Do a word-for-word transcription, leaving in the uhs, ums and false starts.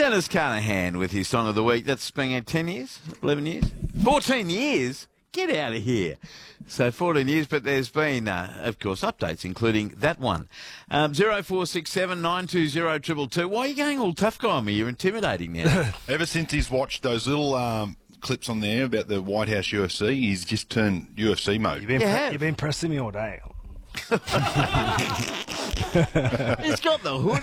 Dennis Carnahan with his Song of the Week. That's been at ten years, eleven years, fourteen years. Get out of here. So fourteen years, but there's been, uh, of course, updates, including that one. Um, zero four six seven nine two zero two two two. Why are you going all tough guy on me? You're intimidating now. Ever since he's watched those little um, clips on there about the White House U F C, he's just turned U F C mode. You've been, You pre- have. you've been pressing me all day. He's got the hood